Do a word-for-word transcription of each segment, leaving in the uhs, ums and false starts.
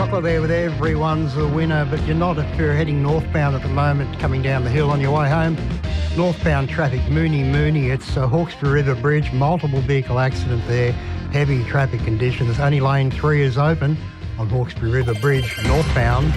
chocolate there with everyone's a winner, but you're not if you're heading northbound at the moment, coming down the hill on your way home. Northbound traffic, Mooney Mooney, it's a Hawkesbury River Bridge, multiple vehicle accident there, heavy traffic conditions. Only lane three is open on Hawkesbury River Bridge, northbound.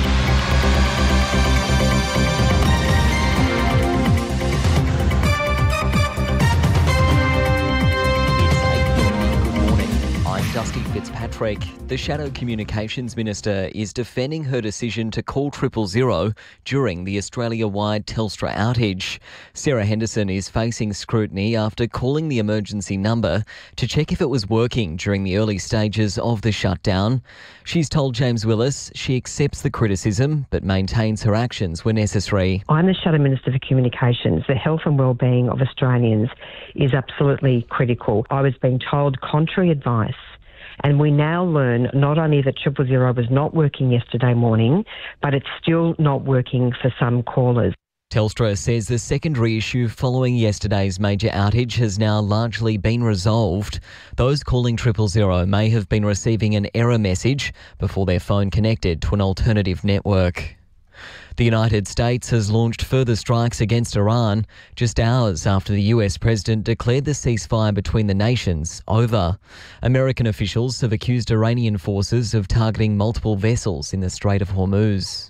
Dusty Fitzpatrick. The Shadow Communications Minister is defending her decision to call triple zero during the Australia-wide Telstra outage. Sarah Henderson is facing scrutiny after calling the emergency number to check if it was working during the early stages of the shutdown. She's told James Willis she accepts the criticism but maintains her actions were necessary. I'm the Shadow Minister for Communications. The health and wellbeing of Australians is absolutely critical. I was being told contrary advice. And we now learn not only that triple zero was not working yesterday morning, but it's still not working for some callers. Telstra says the secondary issue following yesterday's major outage has now largely been resolved. Those calling triple zero may have been receiving an error message before their phone connected to an alternative network. The United States has launched further strikes against Iran just hours after the U S president declared the ceasefire between the nations over. American officials have accused Iranian forces of targeting multiple vessels in the Strait of Hormuz.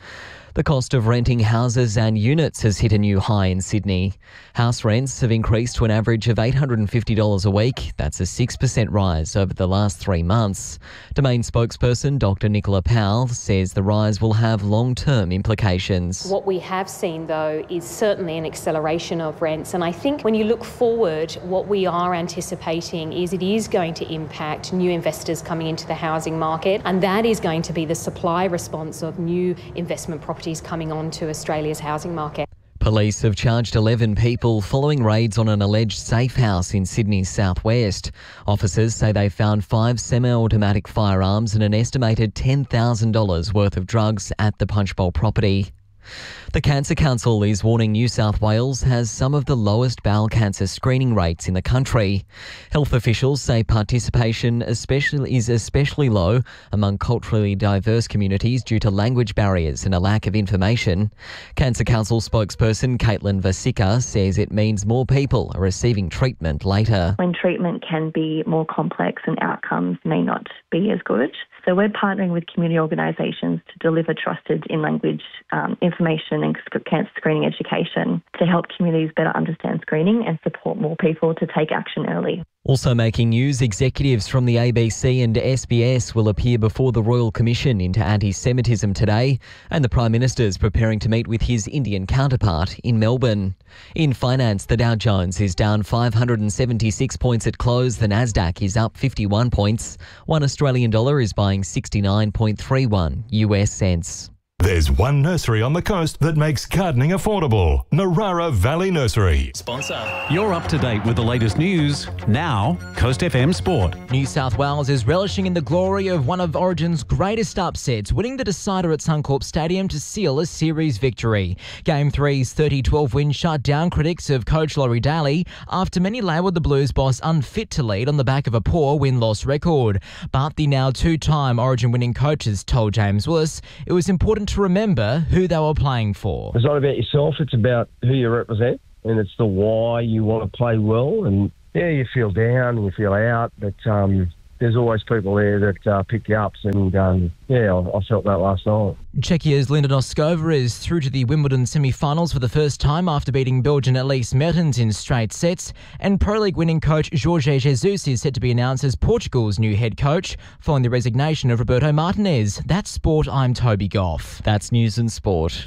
The cost of renting houses and units has hit a new high in Sydney. House rents have increased to an average of eight hundred fifty dollars a week. That's a six percent rise over the last three months. Domain spokesperson Doctor Nicola Powell says the rise will have long-term implications. What we have seen, though, is certainly an acceleration of rents. And I think when you look forward, what we are anticipating is it is going to impact new investors coming into the housing market. And that is going to be the supply response of new investment properties coming onto Australia's housing market. Police have charged eleven people following raids on an alleged safe house in Sydney's southwest. Officers say they found five semi-automatic firearms and an estimated ten thousand dollars worth of drugs at the Punchbowl property. The Cancer Council is warning New South Wales has some of the lowest bowel cancer screening rates in the country. Health officials say participation especially is especially low among culturally diverse communities due to language barriers and a lack of information. Cancer Council spokesperson Caitlin Vasika says it means more people are receiving treatment later. When treatment can be more complex and outcomes may not be as good. So we're partnering with community organisations to deliver trusted in-language um, information and cancer screening education to help communities better understand screening and support more people to take action early. Also making news, executives from the A B C and S B S will appear before the Royal Commission into Anti-Semitism today, and the Prime Minister is preparing to meet with his Indian counterpart in Melbourne. In finance, the Dow Jones is down five hundred seventy-six points at close. The Nasdaq is up fifty-one points. One Australian dollar is buying sixty-nine point three one U S cents. There's one nursery on the coast that makes gardening affordable. Narara Valley Nursery. Sponsor. You're up to date with the latest news. Now, Coast F M Sport. New South Wales is relishing in the glory of one of Origin's greatest upsets, winning the decider at Suncorp Stadium to seal a series victory. Game three's thirty twelve win shut down critics of coach Laurie Daly after many labelled the Blues boss unfit to lead on the back of a poor win-loss record. But the now two-time Origin winning coaches told James Willis it was important to remember who they were playing for. It's not about yourself, it's about who you represent, and it's the why you want to play well. And yeah, you feel down and you feel out, but um, there's always people there that uh, pick you up, and um, yeah, I, I felt that last night. Czechia's Linda Noskova is through to the Wimbledon semi-finals for the first time after beating Belgian Elise Mertens in straight sets, and Pro League winning coach Jorge Jesus is set to be announced as Portugal's new head coach following the resignation of Roberto Martinez. That's sport, I'm Toby Goff. That's news and sport.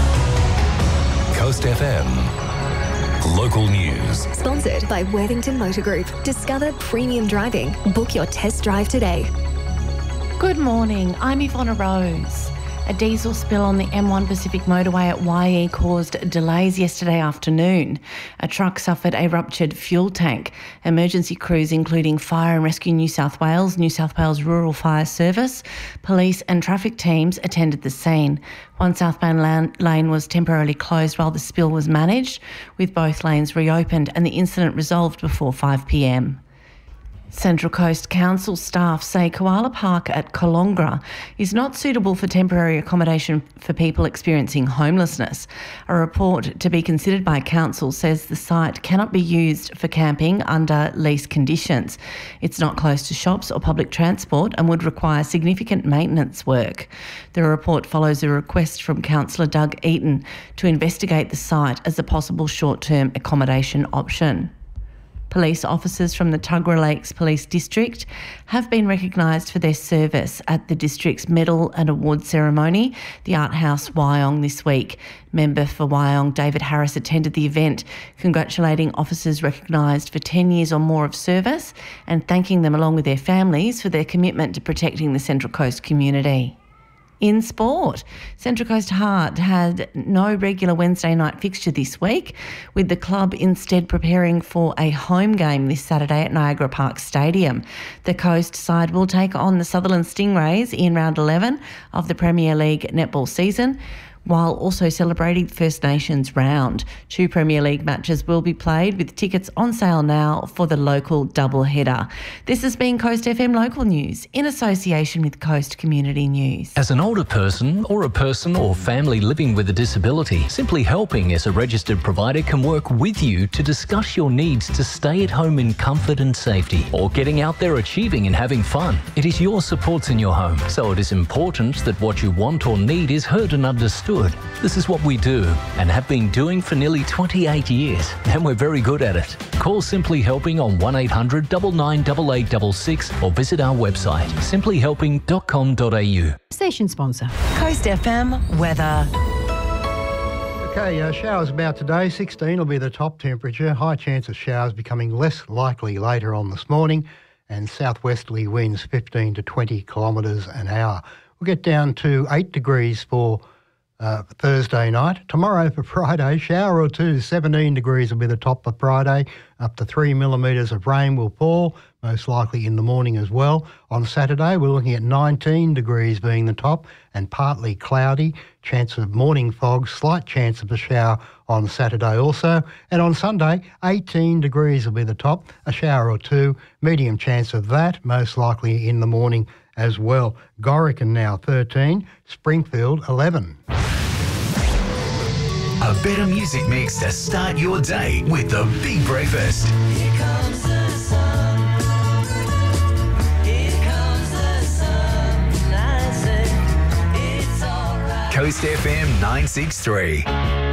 Coast F M. Local news. Sponsored by Worthington Motor Group. Discover premium driving. Book your test drive today. Good morning, I'm Ivonna Rose. A diesel spill on the M one Pacific motorway at Y E caused delays yesterday afternoon. A truck suffered a ruptured fuel tank. Emergency crews including Fire and Rescue New South Wales, New South Wales Rural Fire Service, police and traffic teams attended the scene. One southbound lane was temporarily closed while the spill was managed, with both lanes reopened and the incident resolved before five p m. Central Coast Council staff say Koala Park at Kolongra is not suitable for temporary accommodation for people experiencing homelessness. A report to be considered by Council says the site cannot be used for camping under lease conditions. It's not close to shops or public transport and would require significant maintenance work. The report follows a request from Councillor Doug Eaton to investigate the site as a possible short-term accommodation option. Police officers from the Tuggerah Lakes Police District have been recognised for their service at the district's medal and award ceremony, the Art House Wyong, this week. Member for Wyong David Harris attended the event, congratulating officers recognised for ten years or more of service and thanking them along with their families for their commitment to protecting the Central Coast community. In sport, Central Coast Heart had no regular Wednesday night fixture this week, with the club instead preparing for a home game this Saturday at Niagara Park Stadium. The Coast side will take on the Sutherland Stingrays in round eleven of the Premier League netball season, while also celebrating the First Nations round. Two Premier League matches will be played, with tickets on sale now for the local doubleheader. This has been Coast F M Local News in association with Coast Community News. As an older person or a person or family living with a disability, Simply Helping as a registered provider can work with you to discuss your needs to stay at home in comfort and safety, or getting out there achieving and having fun. It is your supports in your home, so it is important that what you want or need is heard and understood. This is what we do and have been doing for nearly twenty-eight years, and we're very good at it. Call Simply Helping on one eight hundred nine nine eight eight six six or visit our website simply helping dot com dot a u. Station sponsor. Coast F M weather. Okay, uh, showers about today. sixteen will be the top temperature. High chance of showers becoming less likely later on this morning, and southwesterly winds fifteen to twenty kilometres an hour. We'll get down to eight degrees for Uh, Thursday night. Tomorrow for Friday, shower or two, seventeen degrees will be the top for Friday. Up to three millimetres of rain will fall, most likely in the morning as well. On Saturday, we're looking at nineteen degrees being the top and partly cloudy. Chance of morning fog, slight chance of a shower on Saturday also. And on Sunday, eighteen degrees will be the top, a shower or two, medium chance of that, most likely in the morning as well. Gorican now thirteen, Springfield eleven. A better music mix to start your day with the Big Breakfast. Here comes the sun. Here comes the sun. I say it's all right. Coast F M nine six three.